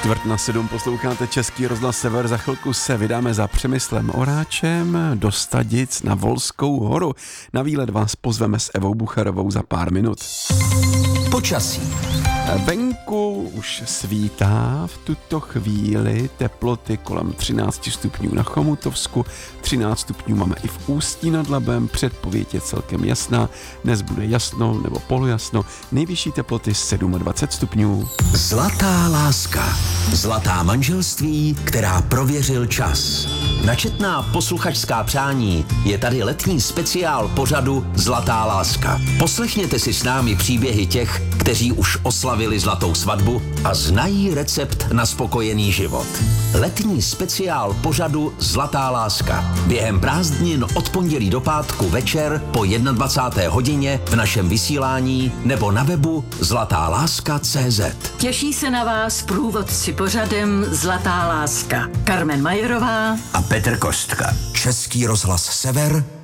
6:45 posloucháte Český rozhlas Sever. Za chvilku se vydáme za Přemyslem Oráčem do Stadic na Volskou horu. Na výlet vás pozveme s Evou Bucharovou za pár minut. Počasí. Venku už svítá v tuto chvíli, teploty kolem 13 stupňů na Chomutovsku, 13 stupňů máme i v Ústí nad Labem, předpověď je celkem jasná, dnes bude jasno nebo polojasno, nejvyšší teploty 27 stupňů. Zlatá láska. Zlatá manželství, která prověřil čas. Na četná posluchačská přání je tady letní speciál pořadu Zlatá láska. Poslechněte si s námi příběhy těch, kteří už oslavili zlatou svatbu a znají recept na spokojený život. Letní speciál pořadu Zlatá láska. Během prázdnin od pondělí do pátku večer po 21. hodině v našem vysílání nebo na webu zlatáláska.cz. Těší se na vás průvodci pořadem Zlatá láska. Carmen Majerová a Petr Kostka. Český rozhlas Sever,